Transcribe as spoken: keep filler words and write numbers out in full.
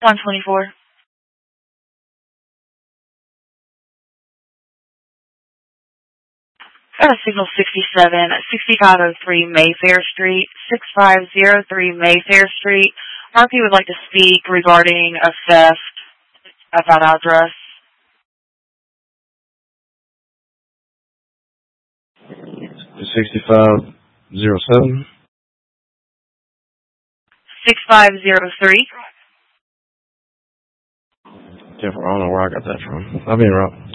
one twenty-four. Got a signal sixty-seven, sixty-five oh three Mayfair Street, six five oh three Mayfair Street. R P would like to speak regarding a theft at that address. sixty-five oh seven? six five oh three. Yeah, I don't know where I got that from. I'll be in route.